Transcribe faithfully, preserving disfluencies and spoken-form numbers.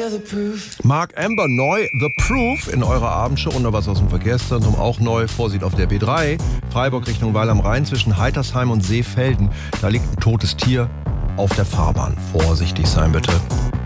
Mark Amber neu, The Proof in eurer Abendshow und noch was aus dem Verkehrszentrum auch neu. Vorsicht auf der B drei, Freiburg Richtung Weil am Rhein zwischen Heitersheim und Seefelden. Da liegt ein totes Tier auf der Fahrbahn. Vorsichtig sein bitte.